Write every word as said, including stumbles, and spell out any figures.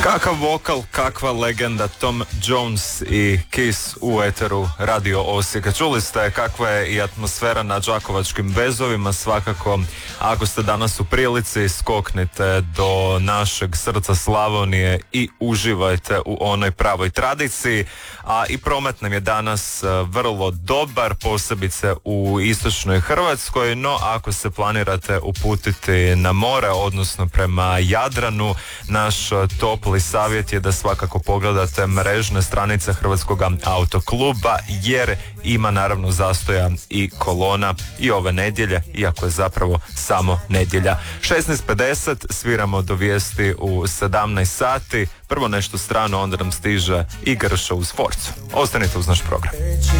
Kakav vokal, kakva legenda, Tom Jones i Kiss u eteru Radio Osijeka. Čuli ste kakva je i atmosfera na Đakovačkim vezovima. Svakako, ako ste danas u prilici, skoknite do našeg srca Slavonije i uživajte u onoj pravoj tradiciji. A i promet nam je danas vrlo dobar, posebice u istočnoj Hrvatskoj, no ako se planirate uputiti na more, odnosno prema Jadranu, naš topli savjet je da svakako pogledate mrežne stranice Hrvatskog autokluba, jer ima naravno zastoja i kolona i ove nedjelje, iako je zapravo samo nedjelja. šesnaest pedeset, sviramo do vijesti u sedamnaest sati. Prvo nešto strano, onda nam stiže i Grša uz Forcu. Ostanite uz naš program.